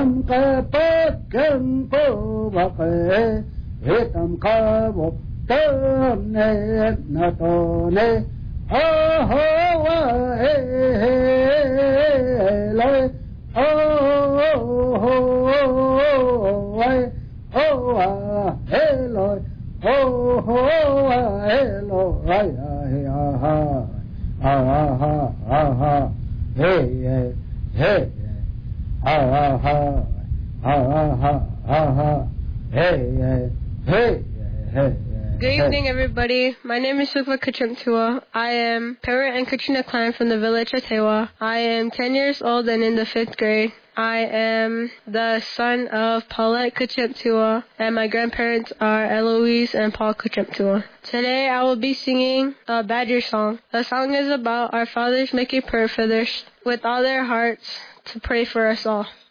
tam ka pa kem po ba ke he tam ka bo tam ne na to ne ho ho wa he lai ho ho wa ho wa he lai ho ho wa he lo ai he ha ha hey hey ha ha hey hey hey. Good evening, everybody. My name is Sukla Kachimtua. I am Parrot and Katrina Klein from the village of Tewa. I am 10 years old and in the 5th grade. I am the son of Paulette Kachimtua, and my grandparents are Eloise and Paul Kachimtua. Today I will be singing a Badger song. The song is about our fathers making prayer for others with all their hearts to pray for us all.